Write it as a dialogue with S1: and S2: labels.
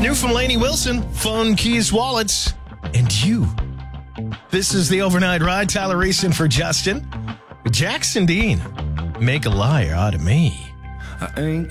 S1: New from Lainey Wilson, phone, keys, wallets, and you. This is the Overnight Ride. Tyler Reeson for Justin. Jackson Dean, make a liar out of me.
S2: I ain't